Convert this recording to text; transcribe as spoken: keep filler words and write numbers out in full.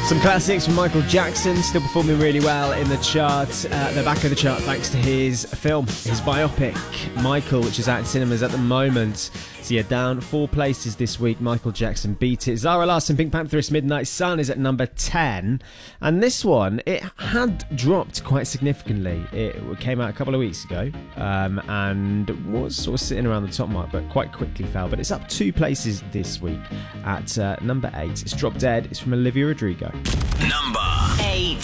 Some classics from Michael Jackson, still performing really well in the chart, uh, the back of the chart, thanks to his film, his biopic, Michael, which is out in cinemas at the moment. So yeah, down four places this week. Michael Jackson beat it. Zara Larsson, Pink Pantheress, Midnight Sun is at number ten. And this one, it had dropped quite significantly. It came out a couple of weeks ago um, and was sort of sitting around the top mark, but quite quickly fell. But it's up two places this week at uh, number eight. It's Drop Dead. It's from Olivia Rodrigo. Number eight.